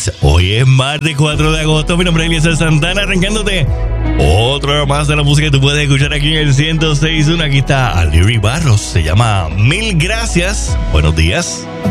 Hoy es martes 4 de agosto. Mi nombre es Eliezer Santana, arrancándote otro más de la música que tú puedes escuchar aquí en el 106.1. Aquí está Aliri Barros. Se llama Mil Gracias. Buenos días.